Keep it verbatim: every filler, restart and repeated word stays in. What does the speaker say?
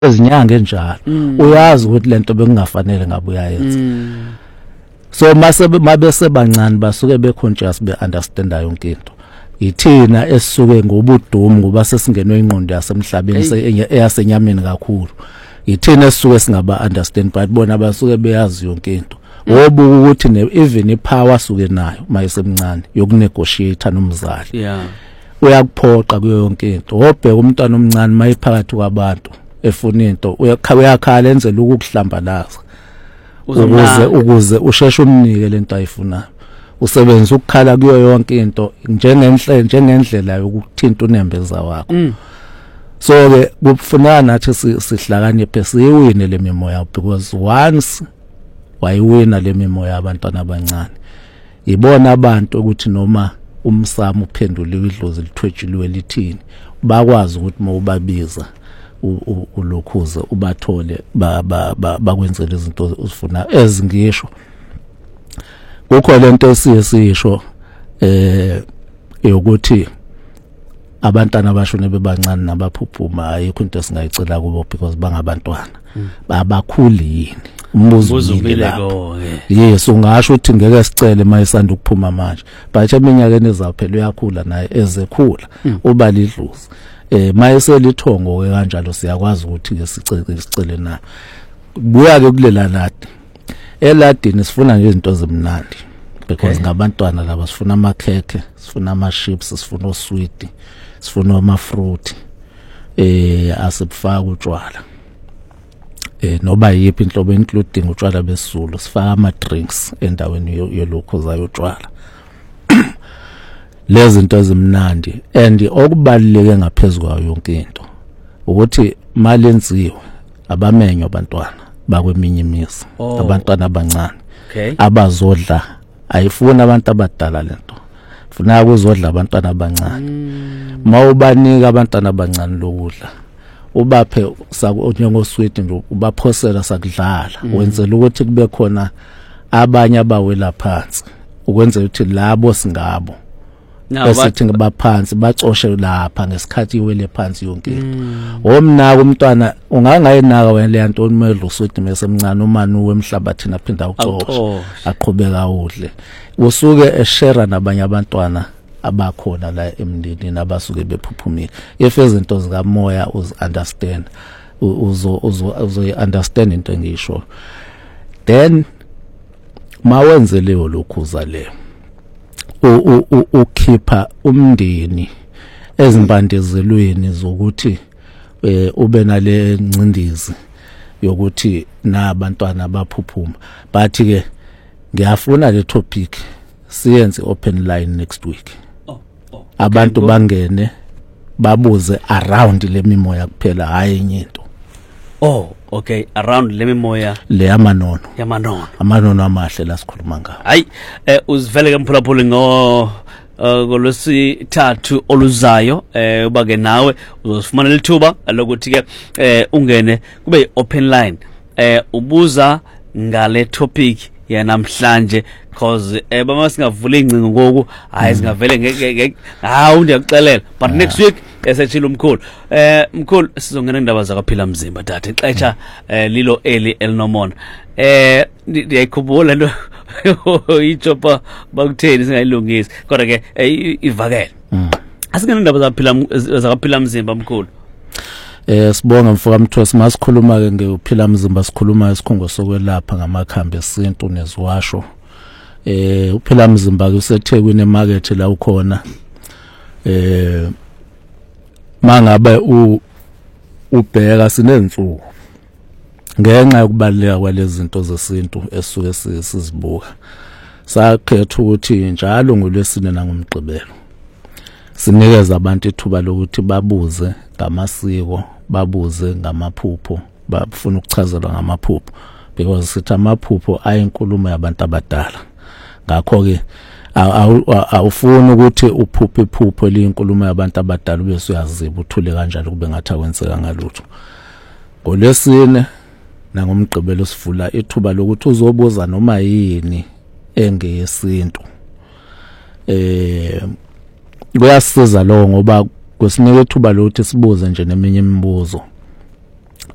ezinyanga enjalo uyazi ukuthi lento bekungafanele ngabe uyayenza. So mase mabese bancane basuke be conscious be understand yonke into. Ithina esisuke ngobudumo ngoba sesingenwe ingqondo yasemhlabeni eyasenyameni kakhulu. Ithina esisuke singaba understand but bona basuke beyazi yonke into. Wobuka ukuthi ne even ipower suke nayo mayesemncane yokunegotiate nomzali. Yeah. Uyakuphoqa kuyo yonke into. Wobheka umntwana omncane mayiphakathi kwabantu efuna into uyakhala enzela ukuhlambalaza. Ukuze ukuze usheshe umnike lento ayifunayo. Usebenza ukukhala kuyo yonke into njengenhle njengendlela yokuthinta unembeza wakho. So ke kufunana nathi sihlakaniphe siyiwine le mimoya because once wayiwina le mimoya abantwana abancane ibona abantu ukuthi noma umsamo uphenduliwe idlozi lithwetshiliwe lithini bakwazi ukuthi mawubabiza ulokhuze ubathole bakwenzele izinto uzifuna ezingisho kukho lento esiyisho eh yokuthi abantwana abashone bebancane nabaphuphuma ayikho into esingayicela kubo because bangabantwana babakhuli yini umbuzo umileko yes ungasho ukuthi ngeke sicele mayisanda ukuphuma manje but eminyakeni ezaphela uyakhula naye ezekhula uba lidluzi eh mayeselithongo ke kanjalo siyakwazi ukuthi ke sicele sicele na buya ke kulela ladi eladini sifuna nje izinto zemnandi because ngabantwana laba sifuna amakhekhe sifuna ama chips sifuna osweet sifuna ama fruit eh asibufaka utshwala eh noba yipi inhlobo including utshwala besizulu sifaka ama drinks endaweni yolokho zayo utshwala lezi zinto ezimnandi and okubaluleke ngaphezulu kwayo yonke into ukuthi malenziwe abamenyo abantwana bakweminye imizi abantwana abancane abazodla ayifuna abantu abadala lento funa ukuzodla abantwana abancane mawubanika abantwana abancane lokudla ubaphe sakunyengo sweet nje ubaphosela sakudlala wenzela ukuthi kube khona abanye abawela phansi ukwenzela ukuthi labo singabo besithi ngabaphansi bacoshe lapha ngesikhathi iwele phansi yonke into omnaka umntwana ungangayinaka wena le nto omele uswethi mesemncane umani wemhlabathini aphinda ucosha aqhubeka udle usuke eshare nabanye abantwana abakhona la emndeni nabasuke bephuphumile if izinto zika moya uz understand uzo uzo understand into ngisho then mawenze leyo lokhuza leyo ukhipha umndeni ezimbandezelweni zokuthi eh ube nale ncindizi yokuthi nabantwana abaphuphuma but ke ngiyafuna le topic siyenze open line next week oh, oh, abantu okay, bangene babuze around le mimoya kuphela hayi enye into oh okay around le mimoya le yamanono yamanono amanono amahle la sikhuluma ngawo hayi eh uzivele ke mphulaphuli ngo ngolosithathu oluzayo eh uba ke nawe uzofumana lithuba lokuthi ke eh ungene kube open line eh ubuza ngale topic yanamhlanje cause eh bama singavula incingo ngoku hayi singavele ngeke hawu ndiyakuxelela but next week esethile umkhulu eh mkhulu sizongena indaba zakaphila mzimba data ixetsha lilo eli elinomona eh ndiyayikhumbula lo ichopa bakutheni singayilungisi kodwa ke ivakele asingena indaba zakaphila zakaphila mzimba mkhulu eh sibonga mfoka Mthwesi masikhuluma ke ngephila mzimba sikhuluma isikhungo sokwelapha ngamakhambi esintu neziwasho eh uphila mzimba kuseThekwini emarket la ukhona eh mangabe u ubheka sinensuku ngenxa yokubaleka kwalezi zinto zesintu esuke sizibuka sakhetha ukuthi njalo ngolwesine nangomgqibelo sinikeza abantu ithuba lokuthi babuze ngamasiko babuze ngamaphupho bafuna ukuchazelwa ngamaphupho because sithi amaphupho ayinkulumo yabantu abadala ngakho ke awufuni ukuthi uphuphe iphupho eliyinkulumo yabantu abadala bese uyaziba uthule kanjalo kube ngathi akwenzeka ngalutho ngolwesine nangomgqibelo sivula ithuba lokuthi uzobuza noma yini engeyesintu eh kuyasiza lo ngoba kwesinike ithuba lokuthi sibuze nje neminye imibuzo